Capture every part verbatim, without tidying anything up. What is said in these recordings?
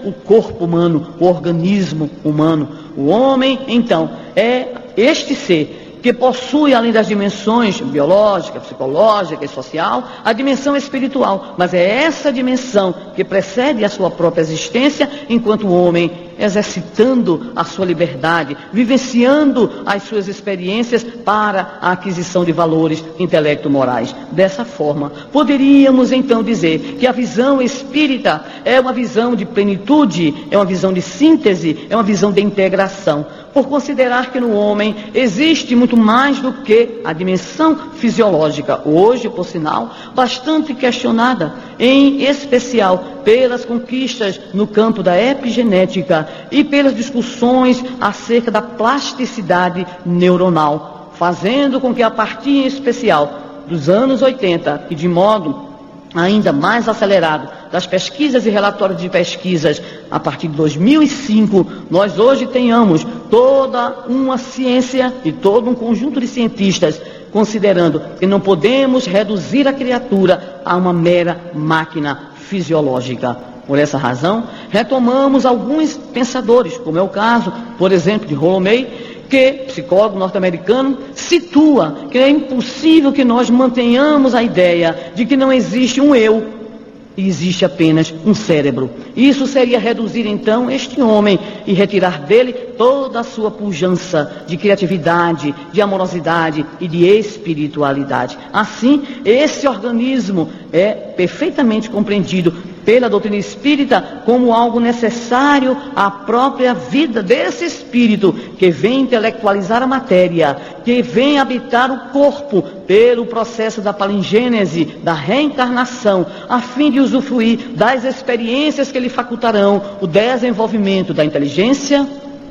o corpo humano, o organismo humano. O homem, então, é este ser que possui, além das dimensões biológica, psicológica e social, a dimensão espiritual. Mas é essa dimensão que precede a sua própria existência, enquanto o homem, exercitando a sua liberdade, vivenciando as suas experiências para a aquisição de valores intelecto-morais. Dessa forma, poderíamos então dizer que a visão espírita é uma visão de plenitude, é uma visão de síntese, é uma visão de integração, por considerar que no homem existe muito mais do que a dimensão fisiológica, hoje, por sinal, bastante questionada, em especial pelas conquistas no campo da epigenética e pelas discussões acerca da plasticidade neuronal, fazendo com que a partir em especial dos anos oitenta, e de modo ainda mais acelerado das pesquisas e relatórios de pesquisas a partir de dois mil e cinco, nós hoje tenhamos toda uma ciência e todo um conjunto de cientistas considerando que não podemos reduzir a criatura a uma mera máquina fisiológica. Por essa razão, retomamos alguns pensadores, como é o caso, por exemplo, de Rollo May, que, psicólogo norte-americano, situa que é impossível que nós mantenhamos a ideia de que não existe um eu e existe apenas um cérebro. Isso seria reduzir então este homem e retirar dele toda a sua pujança de criatividade, de amorosidade e de espiritualidade. Assim, esse organismo é perfeitamente compreendido pela doutrina espírita como algo necessário à própria vida desse espírito que vem intelectualizar a matéria, que vem habitar o corpo pelo processo da palingênese, da reencarnação, a fim de usufruir das experiências que lhe facultarão o desenvolvimento da inteligência,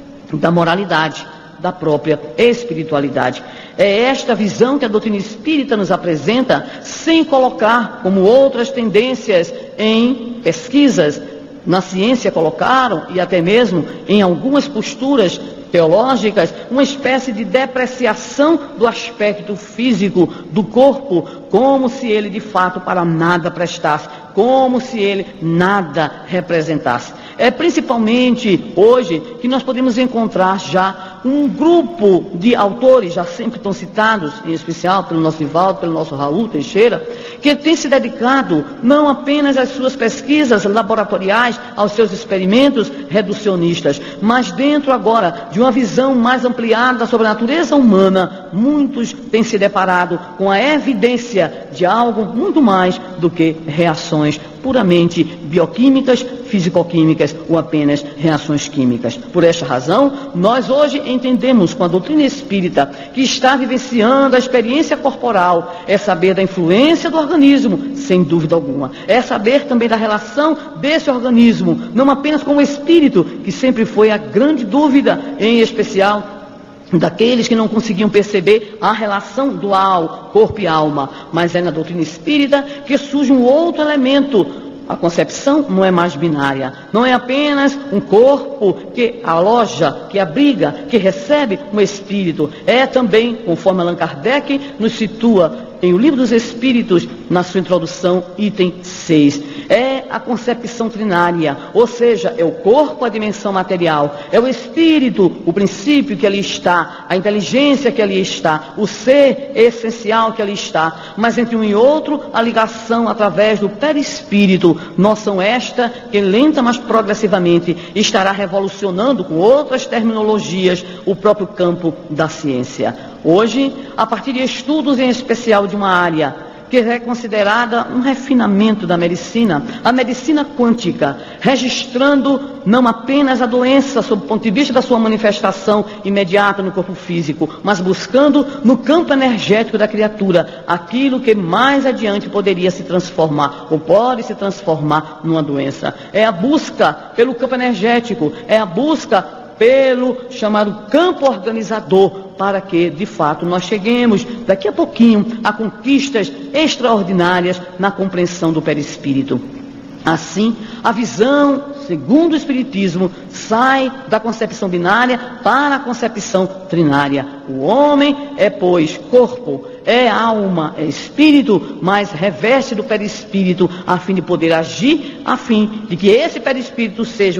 da moralidade, da própria espiritualidade. É esta visão que a doutrina espírita nos apresenta, sem colocar, como outras tendências em pesquisas na ciência colocaram, e até mesmo em algumas posturas teológicas, uma espécie de depreciação do aspecto físico do corpo, como se ele de fato para nada prestasse, como se ele nada representasse. É principalmente hoje que nós podemos encontrar já um grupo de autores, já sempre estão citados, em especial pelo nosso Ivaldo, pelo nosso Raul Teixeira, que tem se dedicado não apenas às suas pesquisas laboratoriais, aos seus experimentos reducionistas, mas dentro agora de uma visão mais ampliada sobre a natureza humana, muitos têm se deparado com a evidência de algo muito mais do que reações puramente bioquímicas, fisicoquímicas ou apenas reações químicas. Por esta razão, nós hoje entendemos com a doutrina espírita que está vivenciando a experiência corporal, é saber da influência do organismo, sem dúvida alguma. É saber também da relação desse organismo, não apenas com o espírito, que sempre foi a grande dúvida, em especial daqueles que não conseguiam perceber a relação dual, corpo e alma, mas é na doutrina espírita que surge um outro elemento. A concepção não é mais binária, não é apenas um corpo que aloja, que abriga, que recebe um espírito. É também, conforme Allan Kardec nos situa em O Livro dos Espíritos, na sua introdução, item seis. É a concepção trinária, ou seja, é o corpo, a dimensão material, é o espírito, o princípio que ali está, a inteligência que ali está, o ser essencial que ali está, mas entre um e outro, a ligação através do perispírito, noção esta que lenta, mas progressivamente estará revolucionando com outras terminologias o próprio campo da ciência. Hoje, a partir de estudos em especial de uma área que é considerada um refinamento da medicina, a medicina quântica, registrando não apenas a doença sob o ponto de vista da sua manifestação imediata no corpo físico, mas buscando no campo energético da criatura aquilo que mais adiante poderia se transformar, ou pode se transformar numa doença. É a busca pelo campo energético, é a busca pelo chamado campo organizador, para que, de fato, nós cheguemos, daqui a pouquinho, a conquistas extraordinárias na compreensão do perispírito. Assim, a visão, segundo o Espiritismo, sai da concepção binária para a concepção trinária. O homem é, pois, corpo, é alma, é espírito, mas reveste do perispírito a fim de poder agir, a fim de que esse perispírito seja